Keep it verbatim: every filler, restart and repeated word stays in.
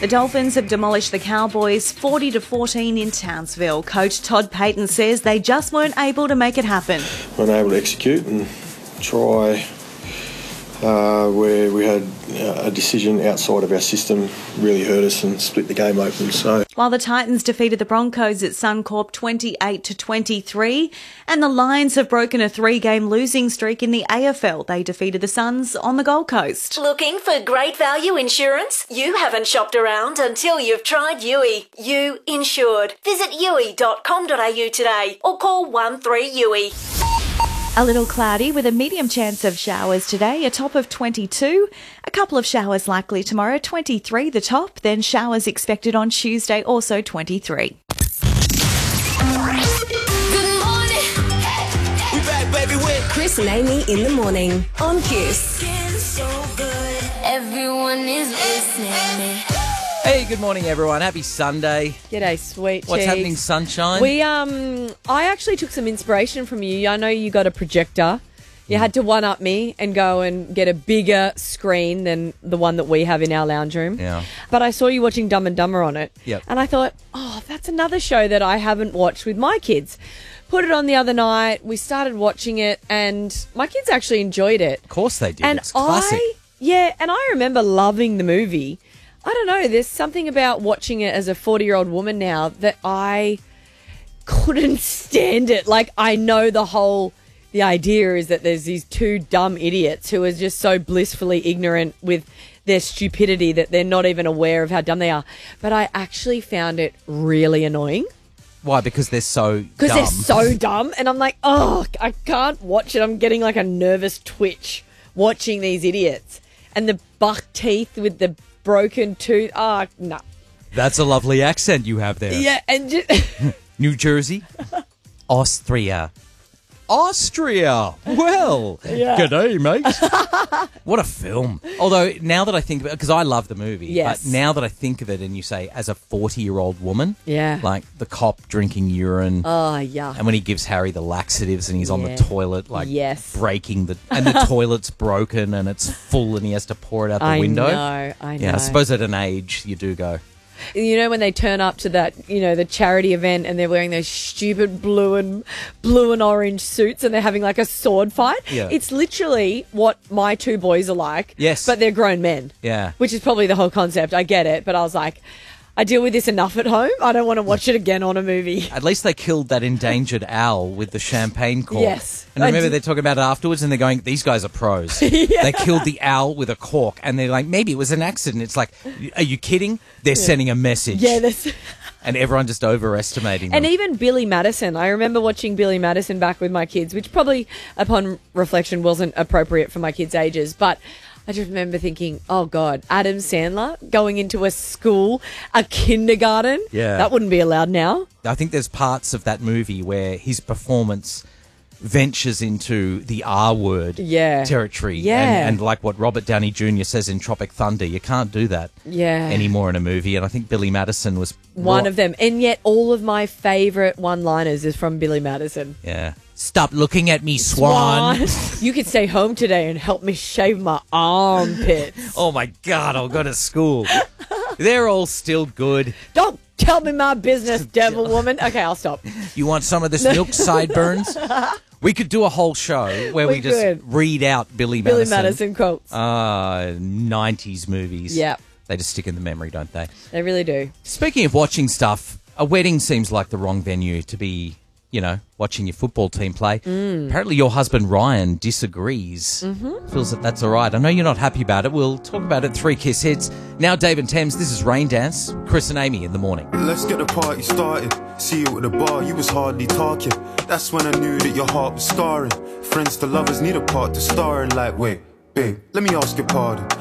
The Dolphins have demolished the Cowboys forty to fourteen in Townsville. Coach Todd Payton says they just weren't able to make it happen. Weren't able to execute and try uh, where we had a decision outside of our system really hurt us and split the game open. So, while the Titans defeated the Broncos at Suncorp twenty-eight to twenty-three, and the Lions have broken a three-game losing streak in the A F L. They defeated the Suns on the Gold Coast. Looking for great value insurance? You haven't shopped around until you've tried U I. You insured. Visit U I dot com dot A U today or call one three U I. A little cloudy with a medium chance of showers today, a top of twenty-two. A couple of showers likely tomorrow, twenty-three the top. Then showers expected on Tuesday, also twenty-three. Good morning. We back, baby, with Chris and Amy in the morning on Kiss. Everyone is listening. Hey, good morning, everyone. Happy Sunday. G'day, sweet What's cheeks. happening, sunshine? We um, I actually took some inspiration from you. I know you got a projector. You had to one-up me and go and get a bigger screen than the one that we have in our lounge room. Yeah. But I saw you watching Dumb and Dumber on it. Yep. And I thought, oh, that's another show that I haven't watched with my kids. Put it on the other night. We started watching it, and my kids actually enjoyed it. Of course they did. And It's classic. I, yeah, and I remember loving the movie. I don't know, there's something about watching it as a forty-year-old woman now that I couldn't stand it. Like, I know the whole, the idea is that there's these two dumb idiots who are just so blissfully ignorant with their stupidity that they're not even aware of how dumb they are. But I actually found it really annoying. Why? Because they're so dumb. Because they're so dumb. And I'm like, oh, I can't watch it. I'm getting like a nervous twitch watching these idiots. And the buck teeth with the broken tooth. Ah, oh, no. That's a lovely accent you have there. Yeah, and just New Jersey. Austria. Austria. Well, Yeah. g'day, mate. What a film. Although, now that I think about it, because I love the movie, Yes. but now that I think of it and you say, as a forty-year-old woman, Yeah. like the cop drinking urine, oh, yeah. and when he gives Harry the laxatives and he's on the Yeah. toilet, like Yes. breaking the, and the toilet's broken and it's full and he has to pour it out the I window. know, I know. Yeah, I suppose at an age you do go. You know when they turn up to that, you know, the charity event and they're wearing those stupid blue and blue and orange suits and they're having like a sword fight? Yeah. It's literally what my two boys are like. Yes. But they're grown men. Yeah. Which is probably the whole concept. I get it. But I was like, I deal with this enough at home. I don't want to watch it again on a movie. At least they killed that endangered owl with the champagne cork. Yes. And remember, I they're talking about it afterwards and they're going, these guys are pros. They killed the owl with a cork. And they're like, maybe it was an accident. It's like, are you kidding? They're sending a message. Yeah, that's... And everyone just overestimating them. And even Billy Madison. I remember watching Billy Madison back with my kids, which probably, upon reflection, wasn't appropriate for my kids' ages. But I just remember thinking, oh, God, Adam Sandler going into a school, a kindergarten. Yeah. That wouldn't be allowed now. I think there's parts of that movie where his performance ventures into the R word Yeah. territory. Yeah. And, and like what Robert Downey Junior says in Tropic Thunder, you can't do that Yeah. anymore in a movie. And I think Billy Madison was One right- of them. And yet all of my favourite one-liners is from Billy Madison. Yeah. Stop looking at me, Swan. You could stay home today and help me shave my armpits. Oh my God, I'll go to school. They're all still good. Don't tell me my business, devil woman. Okay, I'll stop. You want some of this milk sideburns? We could do a whole show where we, We just could. read out Billy Billy Madison. Madison quotes. Uh, nineties movies. Yeah. They just stick in the memory, don't they? They really do. Speaking of watching stuff, a wedding seems like the wrong venue to be, you know, watching your football team play. Mm. Apparently your husband Ryan disagrees. Mm-hmm. Feels that that's all right. I know you're not happy about it. We'll talk about it. Three Kiss Hits. Now Dave and Thames, this is Rain Dance. Chris and Amy in the morning. Let's get the party started. See you at the bar, you was hardly talking. That's when I knew that your heart was scarring. Friends to lovers need a part to star in. Like, wait, babe, let me ask your pardon.